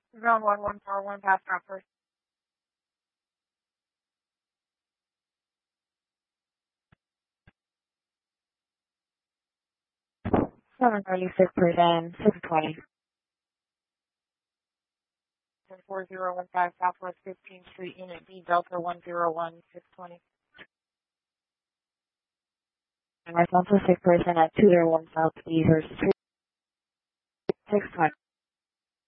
Zone 1141, pass drop first. 736%, 620. 4015 Southwest 15th Street, Unit B, Delta 101, 620. And responsive sick person at 201 South East Street, 620.